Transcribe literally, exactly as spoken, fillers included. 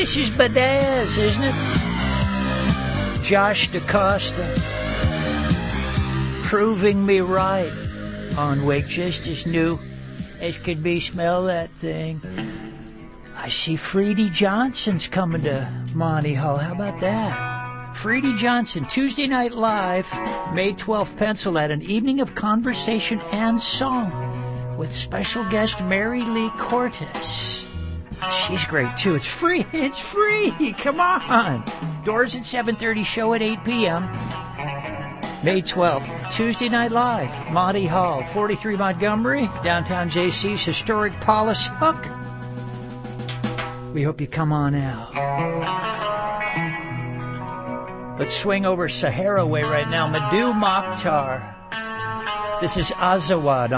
This is badass, isn't it? Josh DaCosta proving me right on Wake, just as new as could be. Smell that thing. I see Freedy Johnson's coming to Monty Hall. How about that? Freedy Johnson, Tuesday Night Live, May twelfth, pencil at an evening of conversation and song with special guest Mary Lee Cortez. She's great, too. It's free. It's free. Come on. Doors at seven thirty, show at eight p.m. May twelfth, Tuesday Night Live, Monty Hall, forty-three Montgomery, downtown J C's historic Paulus Hook. We hope you come on out. Let's swing over Sahara Way right now. Madhu Mokhtar. This is Azawad